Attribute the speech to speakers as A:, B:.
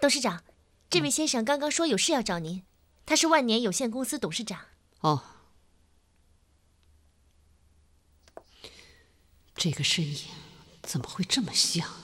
A: 董事长，这位先生刚刚说有事要找您，他是万年有限公司董事长。
B: 哦，这个身影怎么会这么像？